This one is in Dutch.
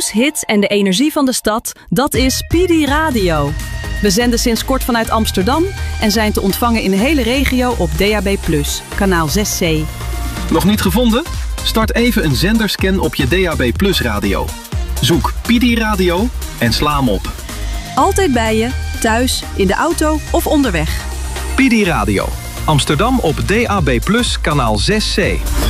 Nieuws, hits en de energie van de stad, dat is PD Radio. We zenden sinds kort vanuit Amsterdam en zijn te ontvangen in de hele regio op DAB+, kanaal 6C. Nog niet gevonden? Start even een zenderscan op je DAB+ radio. Zoek PD Radio en sla hem op. Altijd bij je, thuis, in de auto of onderweg. PD Radio. Amsterdam op DAB+, kanaal 6C.